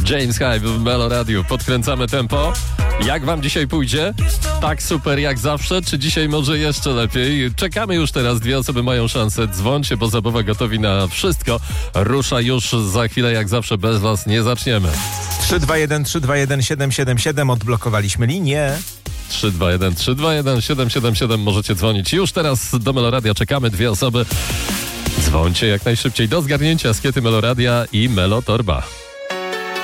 James Hype w Melo Radio. Podkręcamy tempo. Jak wam dzisiaj pójdzie? Tak super jak zawsze, czy dzisiaj może jeszcze lepiej? Czekamy już teraz, 2 osoby mają szansę. Dzwońcie, bo zabawa gotowi na wszystko. Rusza już za chwilę, jak zawsze bez was nie zaczniemy. 321 777 odblokowaliśmy linię. 321 777 możecie dzwonić. Już teraz do Meloradia czekamy, 2 osoby. Dzwońcie jak najszybciej do zgarnięcia Skiety Meloradia i Melo Torba.